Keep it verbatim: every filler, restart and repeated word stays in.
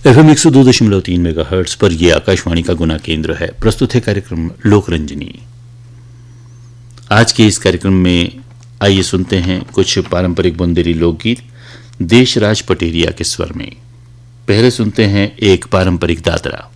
FM एक सौ दो दशमलव तीन मेगा हर्ट्स पर यह आकाशवाणी का गुना केंद्र है। प्रस्तुत है कार्यक्रम लोकरंजनी। आज के इस कार्यक्रम में आइए सुनते हैं कुछ पारंपरिक बुंदेली लोकगीत देशराज पटेरिया के स्वर में। पहले सुनते हैं एक पारंपरिक दादरा।